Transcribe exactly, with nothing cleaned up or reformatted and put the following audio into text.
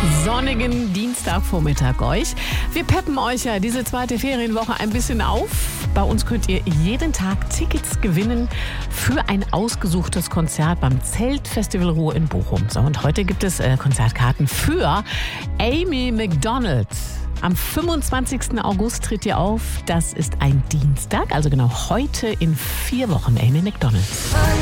Sonnigen Dienstagvormittag euch. Wir peppen euch ja diese zweite Ferienwoche ein bisschen auf. Bei uns könnt ihr jeden Tag Tickets gewinnen für ein ausgesuchtes Konzert beim Zeltfestival Ruhr in Bochum. So, und heute gibt es äh, Konzertkarten für Amy Macdonald. Am fünfundzwanzigsten August tritt ihr auf. Das ist ein Dienstag, also genau heute in vier Wochen. Amy Macdonald.